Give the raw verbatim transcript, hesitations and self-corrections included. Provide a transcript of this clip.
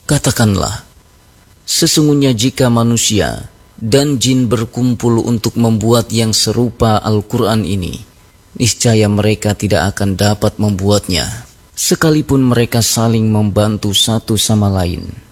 Katakanlah, sesungguhnya jika manusia dan jin berkumpul untuk membuat yang serupa Al-Quran ini, niscaya mereka tidak akan dapat membuatnya, sekalipun mereka saling membantu satu sama lain.